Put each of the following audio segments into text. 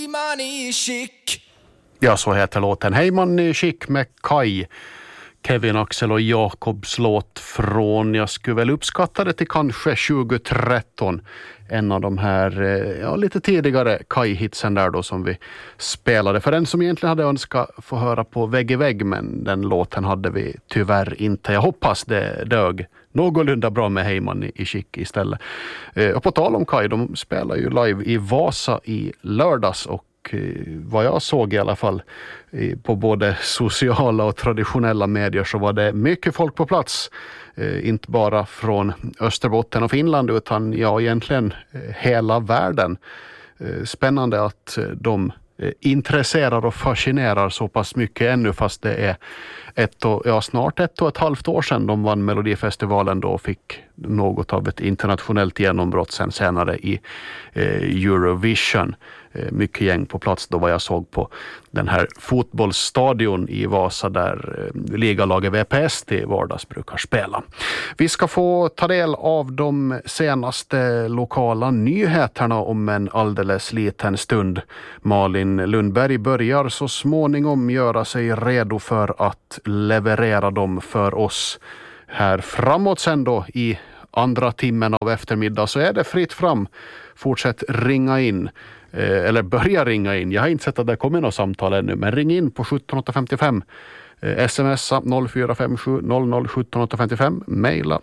Hejman i chic. Ja, så heter låten Hejman i chic med Kai. Kevin, Axel och Jakobs låt från, jag skulle väl uppskatta det till kanske 2013. En av de här lite tidigare Kai-hitsen där då som vi spelade. För den som egentligen hade önskat få höra på Vägg i vägg, men den låten hade vi tyvärr inte. Jag hoppas det dög någorlunda bra med Heyman i chic istället. Och på tal om Kai, de spelar ju live i Vasa i lördags, och vad jag såg i alla fall på både sociala och traditionella medier så var det mycket folk på plats. Inte bara från Österbotten och Finland utan egentligen hela världen. Spännande att de intresserar och fascinerar så pass mycket ännu, fast det är snart 1,5 år sedan de vann Melodifestivalen då och fick något av ett internationellt genombrott sen senare i Eurovision. Mycket gäng på plats då, vad jag såg på den här fotbollsstadion i Vasa där ligalaget VPS till vardags brukar spela. Vi ska få ta del av de senaste lokala nyheterna om en alldeles liten stund. Malin Lundberg börjar så småningom göra sig redo för att leverera dem för oss här framåt. Sen då i andra timmen av eftermiddag så är det fritt fram. Fortsätt ringa in. Eller börja ringa in. Jag har inte sett att det kommer något samtal ännu, men ring in på 17855. Smsa 0457 00 17855. Maila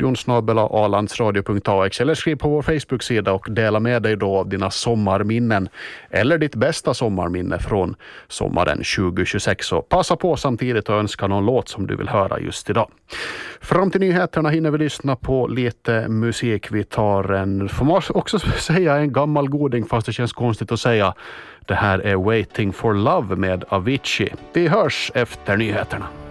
studion@alandsradio.ax eller skriv på vår Facebook-sida och dela med dig då av dina sommarminnen eller ditt bästa sommarminne från sommaren 2026. Och passa på samtidigt och önska någon låt som du vill höra just idag. Fram till nyheterna hinner vi lyssna på lite musik. Vi tar får man också säga en gammal goding, fast det känns konstigt att säga. Det här är Waiting for Love med Avicii. Vi hörs efter nyheterna.